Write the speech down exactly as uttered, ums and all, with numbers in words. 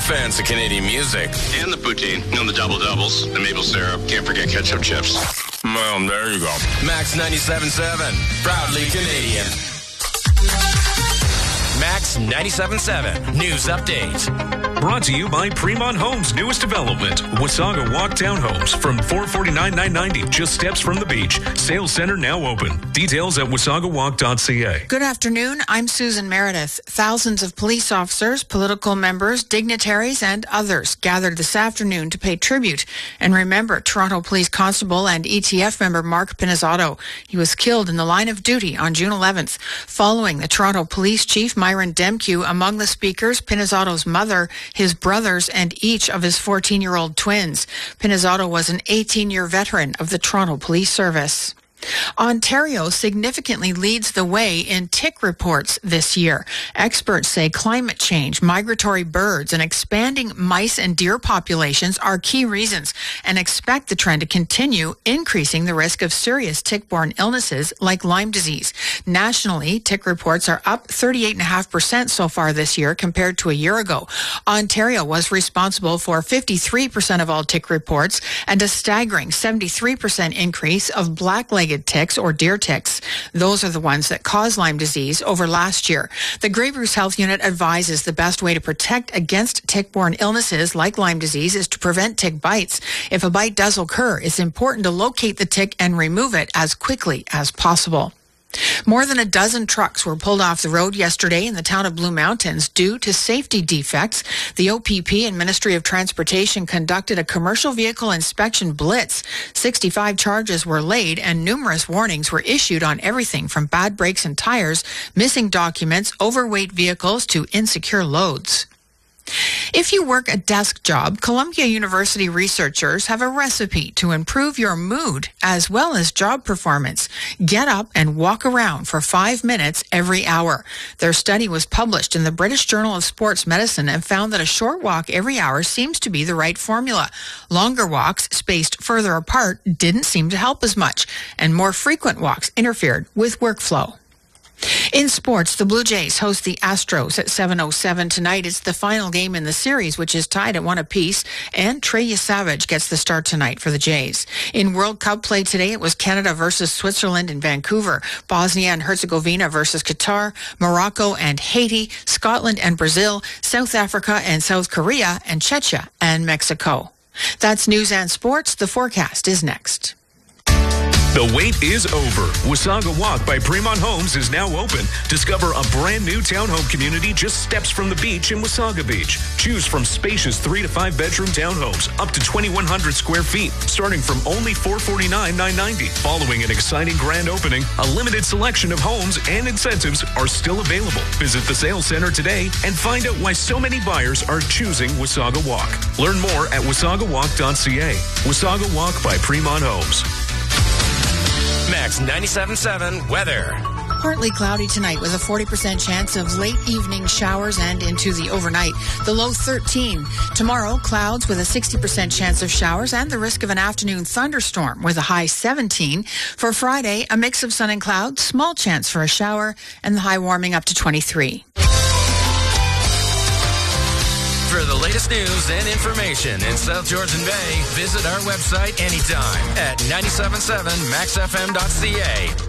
fans of Canadian music. And the poutine, and the double doubles, the maple syrup. Can't forget ketchup chips. Well, there you go. Max ninety-seven point seven, proudly Canadian. Max ninety-seven point seven News Update. Brought to you by Fremont Homes' newest development, Wasaga Walk Townhomes, from four forty-nine nine ninety, just steps from the beach. Sales center now open. Details at wasaga walk dot c a. Good afternoon. I'm Susan Meredith. Thousands of police officers, political members, dignitaries, and others gathered this afternoon to pay tribute and remember Toronto Police Constable and E T F member Mark Pinizzotto. He was killed in the line of duty on June eleventh. Following the Toronto Police Chief Myron Demkew, among the speakers, Pinizzotto's mother, his brothers, and each of his fourteen-year-old twins. Pinizzotto was an eighteen-year veteran of the Toronto Police Service. Ontario significantly leads the way in tick reports this year. Experts say climate change, migratory birds, and expanding mice and deer populations are key reasons and expect the trend to continue, increasing the risk of serious tick-borne illnesses like Lyme disease. Nationally, tick reports are up thirty-eight point five percent so far this year compared to a year ago. Ontario was responsible for fifty-three percent of all tick reports and a staggering seventy-three percent increase of black-legged ticks or deer ticks. Those are the ones that cause Lyme disease over last year. The Grey Bruce Health Unit advises the best way to protect against tick-borne illnesses like Lyme disease is to prevent tick bites. If a bite does occur, it's important to locate the tick and remove it as quickly as possible. More than a dozen trucks were pulled off the road yesterday in the town of Blue Mountains due to safety defects. The O P P and Ministry of Transportation conducted a commercial vehicle inspection blitz. sixty-five charges were laid and numerous warnings were issued on everything from bad brakes and tires, missing documents, overweight vehicles, to insecure loads. If you work a desk job, Columbia University researchers have a recipe to improve your mood as well as job performance. Get up and walk around for five minutes every hour. Their study was published in the British Journal of Sports Medicine and found that a short walk every hour seems to be the right formula. Longer walks spaced further apart didn't seem to help as much, and more frequent walks interfered with workflow. In sports, the Blue Jays host the Astros at seven oh seven tonight. It's the final game in the series, which is tied at one apiece, and Trey Yesavage gets the start tonight for the Jays. In World Cup play today, it was Canada versus Switzerland in Vancouver, Bosnia and Herzegovina versus Qatar, Morocco and Haiti, Scotland and Brazil, South Africa and South Korea, and Czechia and Mexico. That's news and sports. The forecast is next. The wait is over. Wasaga Walk by Fremont Homes is now open. Discover a brand new townhome community just steps from the beach in Wasaga Beach. Choose from spacious three to five bedroom townhomes up to twenty-one hundred square feet, starting from only four forty-nine nine ninety. Following an exciting grand opening, a limited selection of homes and incentives are still available. Visit the sales center today and find out why so many buyers are choosing Wasaga Walk. Learn more at wasaga walk dot c a. Wasaga Walk by Fremont Homes. Max ninety-seven point seven weather. Partly cloudy tonight with a forty percent chance of late evening showers and into the overnight. The low thirteen. Tomorrow, clouds with a sixty percent chance of showers and the risk of an afternoon thunderstorm with a high seventeen. For Friday, a mix of sun and clouds, small chance for a shower, and the high warming up to twenty-three. For the latest news and information in South Georgian Bay, visit our website anytime at nine seven seven max f m dot c a.